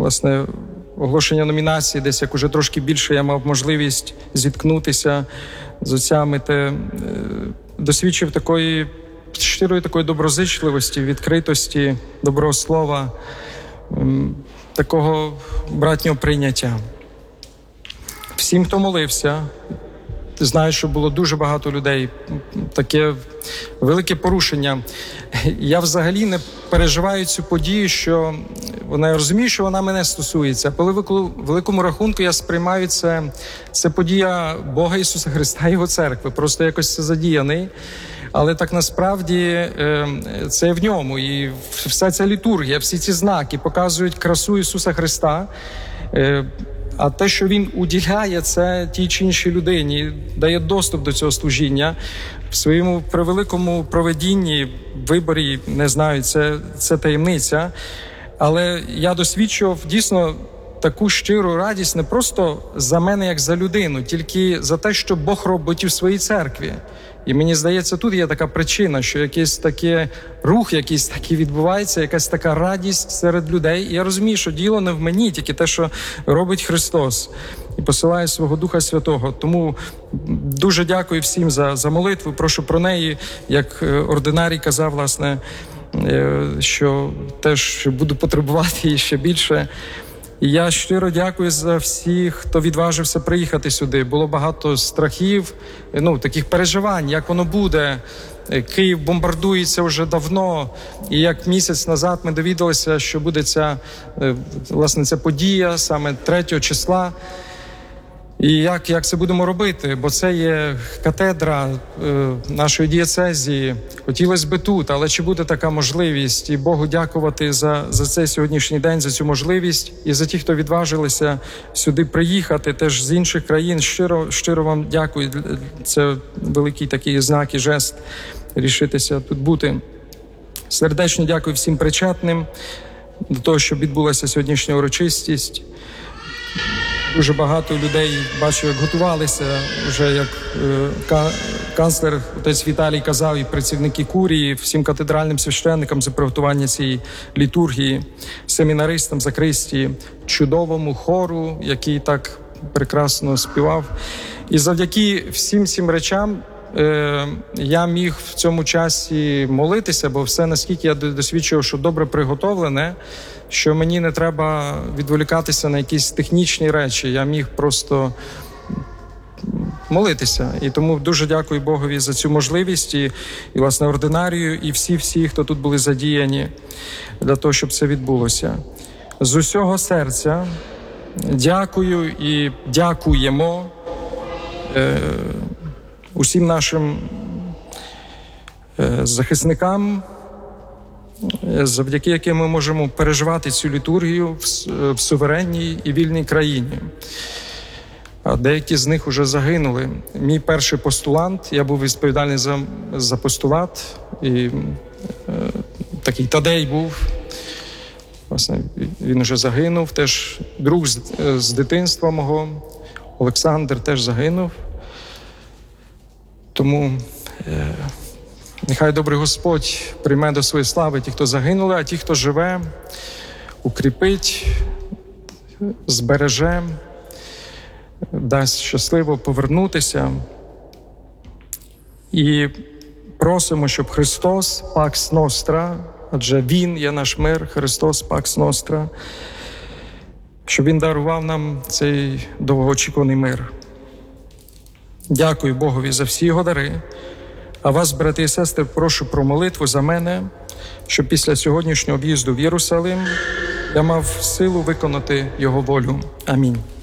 власне, оголошення номінації, десь як уже трошки більше я мав можливість зіткнутися з отцями, досвідчив такої щирої такої доброзичливості, відкритості, доброго слова, такого братнього прийняття. Всім, хто молився, знаю, що було дуже багато людей, таке велике порушення. Я взагалі не переживаю цю подію, що я розумію, що вона мене стосується. По великому рахунку я сприймаю це подія Бога Ісуса Христа і Його церкви. Просто якось це задіяний. Але так насправді це в ньому. І вся ця літургія, всі ці знаки показують красу Ісуса Христа. А те, що Він уділяє це тій чи іншій людині, дає доступ до цього служіння, в своєму превеликому провидінні, виборі, не знаю, це таємниця. Але я досвідчував дійсно таку щиру радість не просто за мене, як за людину, тільки за те, що Бог робить у своїй церкві. І мені здається, тут є така причина, що якийсь такий рух, якийсь такий відбувається, якась така радість серед людей. І я розумію, що діло не в мені, тільки те, що робить Христос. І посилає свого Духа Святого. Тому дуже дякую всім за молитву. Прошу про неї, як ординарій казав, власне, що теж буду потребувати її ще більше. І я щиро дякую за всіх, хто відважився приїхати сюди. Було багато страхів, таких переживань, як воно буде. Київ бомбардується вже давно, і як місяць назад ми довідалися, що буде ця подія саме 3 числа. І як це будемо робити? Бо це є катедра нашої дієцезії. Хотілося б тут, але чи буде така можливість? І Богу дякувати за цей сьогоднішній день, за цю можливість. І за ті, хто відважилися сюди приїхати, теж з інших країн. Щиро вам дякую. Це великий такий знак і жест рішитися тут бути. Сердечно дякую всім причетним до того, щоб відбулася сьогоднішня урочистість. Дуже багато людей, бачу, як готувалися, вже як канцлер отець Віталій казав, і працівники курії, всім катедральним священникам за приготування цієї літургії, семінаристам, закристії, чудовому хору, який так прекрасно співав. І завдяки всім цим речам я міг в цьому часі молитися, бо все, наскільки я досвідчив, що добре приготовлене, що мені не треба відволікатися на якісь технічні речі. Я міг просто молитися. І тому дуже дякую Богові за цю можливість і власне, ординарію, і всі, хто тут були задіяні для того, щоб це відбулося. З усього серця дякую і дякуємо усім нашим захисникам, завдяки яким ми можемо переживати цю літургію в суверенній і вільній країні. А деякі з них вже загинули. Мій перший постулант, я був відповідальний за постулат, і такий Тадей був. Власне, він вже загинув. Теж друг з дитинства мого, Олександр, теж загинув. Тому нехай добрий Господь прийме до своєї слави ті, хто загинули, а ті, хто живе, укріпить, збереже, дасть щасливо повернутися. І просимо, щоб Христос, Пакс Ностра, адже Він є наш мир, Христос, Пакс Ностра, щоб Він дарував нам цей довгоочікуваний мир. Дякую Богові за всі Його дари. А вас, брати і сестри, прошу про молитву за мене, щоб після сьогоднішнього в'їзду в Єрусалим я мав силу виконати Його волю. Амінь.